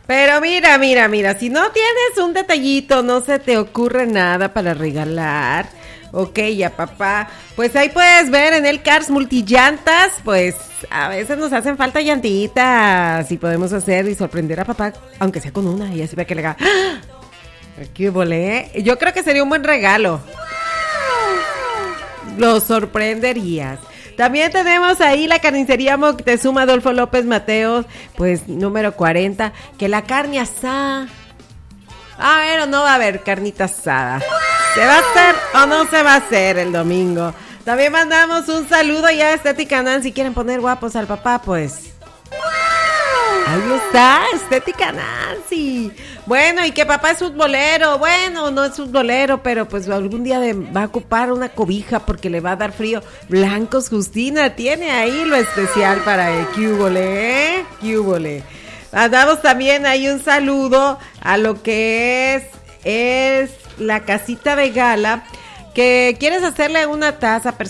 Pero mira, si no tienes un detallito, no se te ocurre nada para regalar, ok, a papá, pues ahí puedes ver en el Cars Multillantas, pues a veces nos hacen falta llantitas y podemos hacer y sorprender a papá, aunque sea con una, y así ve que le haga, ¡ah! ¡Qué volé! Yo creo que sería un buen regalo. Lo sorprenderías. También tenemos ahí la carnicería Moctezuma Adolfo López Mateos, pues número 40, que la carne asada. Bueno, no va a haber carnita asada. ¿Se va a hacer o no se va a hacer el domingo? También mandamos un saludo ya a Estética Nancy. ¿Quieren poner guapos al papá? Pues ahí está, Estética Nancy. Bueno, y que papá es futbolero. Bueno, no es futbolero, pero pues algún día va a ocupar una cobija porque le va a dar frío. Blancos Justina tiene ahí lo especial para el Cúbole, ¿eh? Cúbole. Mandamos también ahí un saludo a lo que es la casita de gala, que quieres hacerle una taza personal